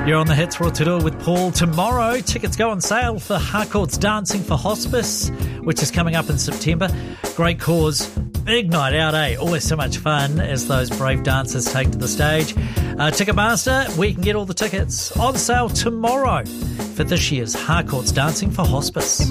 You're on the Hits Rotorua with Paul. Tomorrow, tickets go on sale for Harcourt's Dancing for Hospice, which is coming up in September. Great cause, big night out, eh? Always so much fun as those brave dancers take to the stage. Ticketmaster, where you can get all the tickets, on sale tomorrow for this year's Harcourt's Dancing for Hospice.